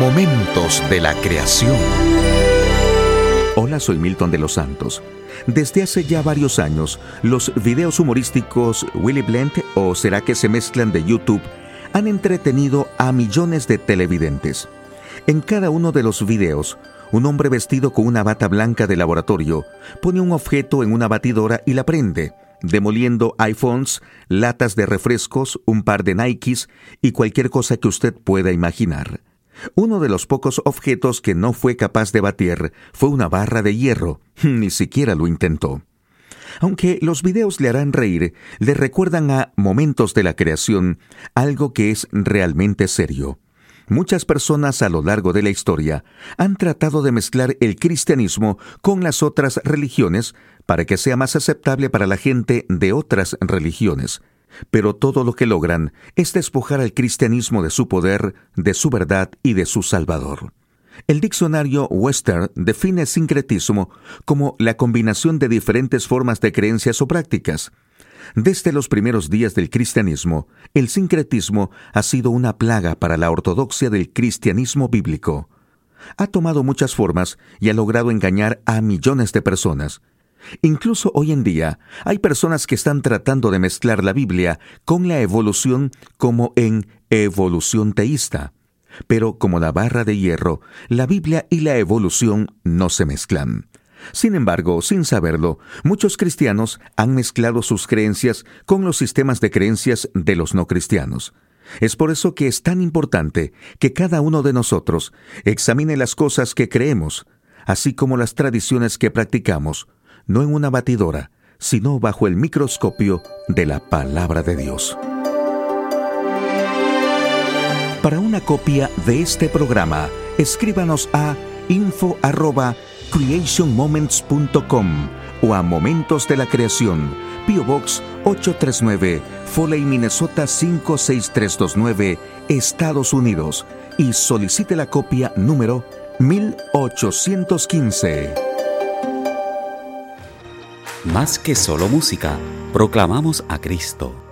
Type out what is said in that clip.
Momentos de la creación. Hola, soy Milton de los Santos. Desde hace ya varios años, los videos humorísticos Willy Blend o ¿Será que se mezclan? De YouTube han entretenido a millones de televidentes. En cada uno de los videos, un hombre vestido con una bata blanca de laboratorio pone un objeto en una batidora y la prende, demoliendo iPhones, latas de refrescos, un par de Nikes y cualquier cosa que usted pueda imaginar. Uno de los pocos objetos que no fue capaz de batir fue una barra de hierro. Ni siquiera lo intentó. Aunque los videos le harán reír, le recuerdan a momentos de la creación algo que es realmente serio. Muchas personas a lo largo de la historia han tratado de mezclar el cristianismo con las otras religiones para que sea más aceptable para la gente de otras religiones. Pero todo lo que logran es despojar al cristianismo de su poder, de su verdad y de su Salvador. El diccionario Webster define sincretismo como la combinación de diferentes formas de creencias o prácticas. Desde los primeros días del cristianismo, el sincretismo ha sido una plaga para la ortodoxia del cristianismo bíblico. Ha tomado muchas formas y ha logrado engañar a millones de personas. Incluso hoy en día, hay personas que están tratando de mezclar la Biblia con la evolución como en evolución teísta. Pero como la barra de hierro, la Biblia y la evolución no se mezclan. Sin embargo, sin saberlo, muchos cristianos han mezclado sus creencias con los sistemas de creencias de los no cristianos. Es por eso que es tan importante que cada uno de nosotros examine las cosas que creemos, así como las tradiciones que practicamos, no en una batidora, sino bajo el microscopio de la Palabra de Dios. Para una copia de este programa, escríbanos a info@creationmoments.com o a Momentos de la Creación, P.O. Box 839, Foley, Minnesota 56329, Estados Unidos, y solicite la copia número 1815. Más que solo música, proclamamos a Cristo.